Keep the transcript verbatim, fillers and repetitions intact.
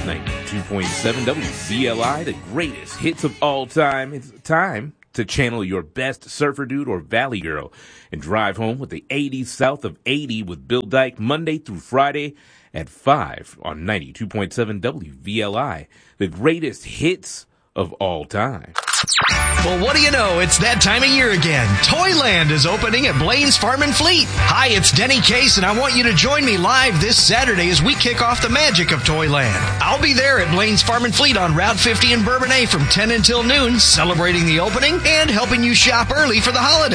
ninety-two point seven W V L I, the greatest hits of all time. It's time to channel your best surfer dude or valley girl and drive home with the eighties south of eighty with Bill Dyke, Monday through Friday at five on ninety-two point seven W V L I, the greatest hits of all time. Well, what do you know? It's that time of year again. Toyland is opening at Blaine's Farm and Fleet. Hi, it's Denny Case, and I want you to join me live this Saturday as we kick off the magic of Toyland. I'll be there at Blaine's Farm and Fleet on Route fifty in Bourbonnais from ten until noon, celebrating the opening and helping you shop early for the holidays.